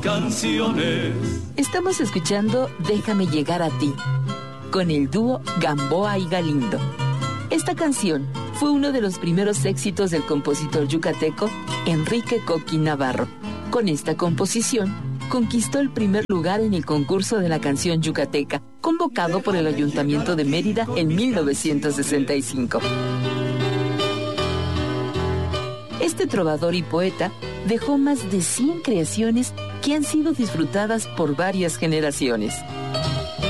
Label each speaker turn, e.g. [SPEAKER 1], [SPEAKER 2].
[SPEAKER 1] Canciones.
[SPEAKER 2] Estamos escuchando Déjame llegar a ti, con el dúo Gamboa y Galindo. Esta canción fue uno de los primeros éxitos del compositor yucateco Enrique Coqui Navarro. Con esta composición, conquistó el primer lugar en el concurso de la canción yucateca, convocado por el Ayuntamiento de Mérida en 1965. Este trovador y poeta dejó más de 100 creaciones que han sido disfrutadas por varias generaciones.